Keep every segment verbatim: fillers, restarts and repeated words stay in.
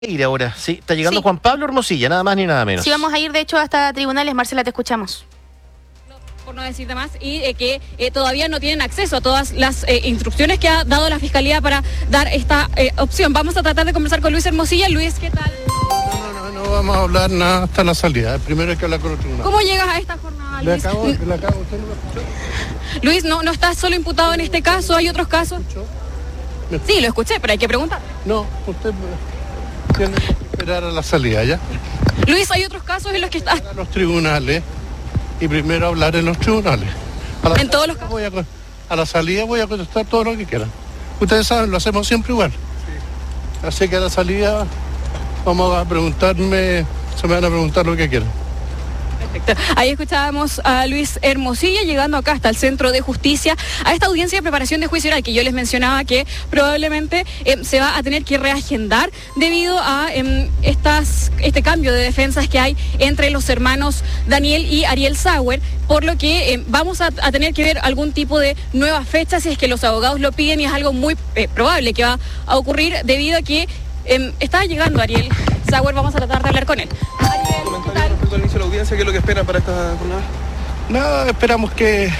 Ir ahora, sí, está llegando Sí. Juan Pablo Hermosilla, nada más ni nada menos. Sí, vamos a ir de hecho hasta tribunales. Marcela, te escuchamos. Por no decirte más, y eh, que eh, todavía no tienen acceso a todas las eh, instrucciones que ha dado la Fiscalía para dar esta eh, opción. Vamos a tratar de conversar con Luis Hermosilla. Luis, ¿qué tal? No, no, no, no vamos a hablar nada hasta la salida. Primero hay que hablar con el tribunal. ¿Cómo llegas a esta jornada, Le Luis? acabo, le acabo, ¿usted no lo escuchó? Luis, no, no estás solo imputado en este caso, ¿hay otros casos? Sí, lo escuché, pero hay que preguntar. No, usted tiene que esperar a la salida, ¿ya? Luis, ¿hay otros casos en los que estás? A los tribunales y primero hablar en los tribunales. A la En todos los salida voy a, co- a la salida voy a contestar todo lo que quieran. Ustedes saben, lo hacemos siempre igual. Así que a la salida vamos a preguntarme, se me van a preguntar lo que quieran. Perfecto. Ahí escuchábamos a Luis Hermosilla llegando acá hasta el Centro de Justicia a esta audiencia de preparación de juicio oral que yo les mencionaba que probablemente eh, se va a tener que reagendar debido a eh, estas, este cambio de defensas que hay entre los hermanos Daniel y Ariel Sauer, por lo que eh, vamos a, a tener que ver algún tipo de nueva fecha si es que los abogados lo piden, y es algo muy eh, probable que va a ocurrir debido a que eh, está llegando Ariel Sauer. Vamos a tratar de hablar con él. Ariel, ¿qué tal? Respecto al inicio de la audiencia, ¿qué es lo que esperan para esta jornada? Nada, esperamos que,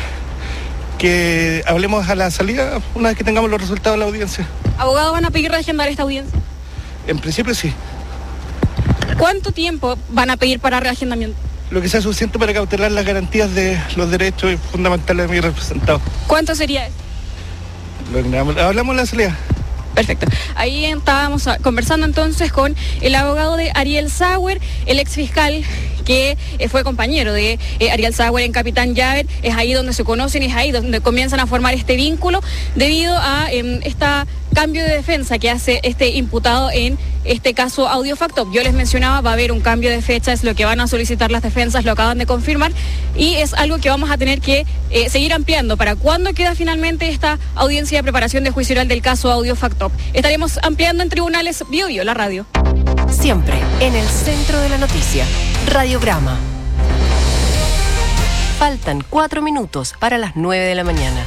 que hablemos a la salida una vez que tengamos los resultados de la audiencia. ¿Abogados van a pedir reagendar esta audiencia? En principio sí. ¿Cuánto tiempo van a pedir para reagendamiento? Lo que sea suficiente para cautelar las garantías de los derechos fundamentales de mi representado. ¿Cuánto sería eso? Lo que hablamos- Hablamos en la salida. Perfecto. Ahí estábamos ah, conversando entonces con el abogado de Ariel Sauer, el ex fiscal que eh, fue compañero de eh, Ariel Sauer en Capitán Llaver. Es ahí donde se conocen y es ahí donde comienzan a formar este vínculo debido a eh, este cambio de defensa que hace este imputado en este caso Audiofacto. Yo les mencionaba, va a haber un cambio de fecha, es lo que van a solicitar las defensas, lo acaban de confirmar, y es algo que vamos a tener que eh, seguir ampliando. ¿Para cuándo queda finalmente esta audiencia de preparación de juicio oral del caso Audiofacto? Estaremos ampliando en tribunales Bio Bio, la radio. Siempre en el centro de la noticia. Radiograma. Faltan cuatro minutos para las nueve de la mañana.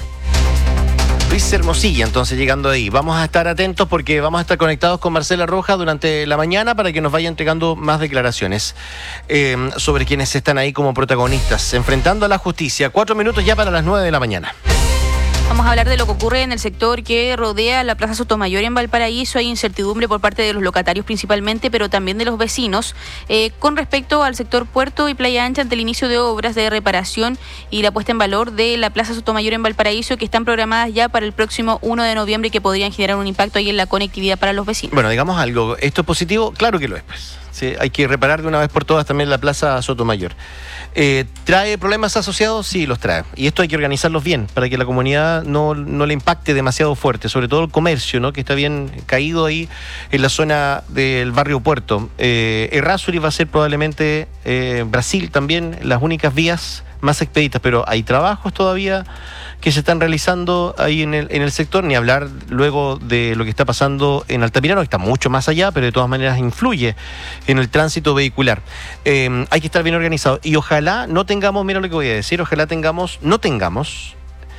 Luis Hermosilla, entonces llegando ahí. Vamos a estar atentos porque vamos a estar conectados con Marcela Rojas durante la mañana para que nos vaya entregando más declaraciones eh, sobre quienes están ahí como protagonistas, enfrentando a la justicia. Cuatro minutos ya para las nueve de la mañana. Vamos a hablar de lo que ocurre en el sector que rodea la Plaza Sotomayor en Valparaíso. Hay incertidumbre por parte de los locatarios principalmente, pero también de los vecinos, eh, con respecto al sector Puerto y Playa Ancha ante el inicio de obras de reparación y la puesta en valor de la Plaza Sotomayor en Valparaíso, que están programadas ya para el próximo uno de noviembre y que podrían generar un impacto ahí en la conectividad para los vecinos. Bueno, digamos algo, ¿esto es positivo? Claro que lo es, pues. Sí, hay que reparar de una vez por todas también la Plaza Sotomayor. Eh, ¿Trae problemas asociados? Sí, los trae. Y esto hay que organizarlos bien para que la comunidad no, no le impacte demasiado fuerte, sobre todo el comercio, ¿no?, que está bien caído ahí en la zona del barrio Puerto. Eh, Errázuriz va a ser probablemente, eh, Brasil también, las únicas vías más expeditas, pero hay trabajos todavía que se están realizando ahí en el, en el sector, ni hablar luego de lo que está pasando en Altamirano, que está mucho más allá, pero de todas maneras influye en el tránsito vehicular. Eh, hay que estar bien organizado y ojalá no tengamos, mira lo que voy a decir, ojalá tengamos, no tengamos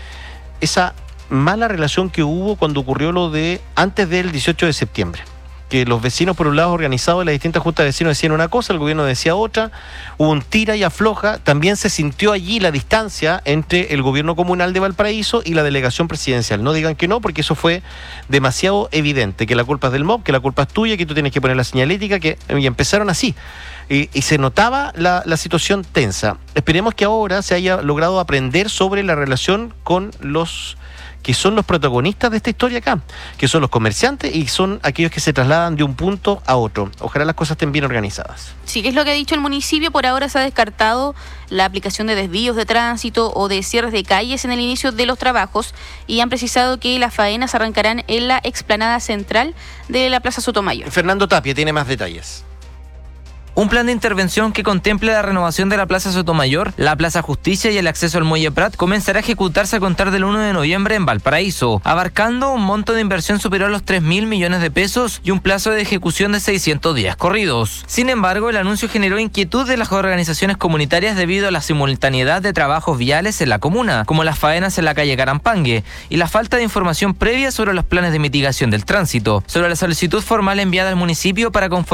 esa mala relación que hubo cuando ocurrió lo de antes del dieciocho de septiembre. Que los vecinos, por un lado, organizados en las distintas juntas de vecinos decían una cosa, el gobierno decía otra, hubo un tira y afloja, también se sintió allí la distancia entre el gobierno comunal de Valparaíso y la delegación presidencial. No digan que no, porque eso fue demasiado evidente, que la culpa es del M O B, que la culpa es tuya, que tú tienes que poner la señalética, que y empezaron así. Y, y se notaba la, la situación tensa. Esperemos que ahora se haya logrado aprender sobre la relación con los que son los protagonistas de esta historia acá, que son los comerciantes y son aquellos que se trasladan de un punto a otro. Ojalá las cosas estén bien organizadas. Sí, que es lo que ha dicho el municipio. Por ahora se ha descartado la aplicación de desvíos de tránsito o de cierres de calles en el inicio de los trabajos, y han precisado que las faenas arrancarán en la explanada central de la Plaza Sotomayor. Fernando Tapia tiene más detalles. Un plan de intervención que contemple la renovación de la Plaza Sotomayor, la Plaza Justicia y el acceso al Muelle Prat comenzará a ejecutarse a contar del uno de noviembre en Valparaíso, abarcando un monto de inversión superior a los tres mil millones de pesos y un plazo de ejecución de seiscientos días corridos. Sin embargo, el anuncio generó inquietud de las organizaciones comunitarias debido a la simultaneidad de trabajos viales en la comuna, como las faenas en la calle Carampangue, y la falta de información previa sobre los planes de mitigación del tránsito. Sobre la solicitud formal enviada al municipio para conformar